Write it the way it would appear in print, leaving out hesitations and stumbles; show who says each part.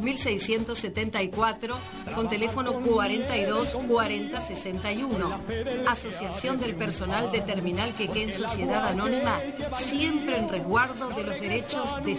Speaker 1: 2674 con teléfono 42 40 61. Asociación del Personal de Terminal Quequén Sociedad Anónima, siempre en resguardo de los derechos de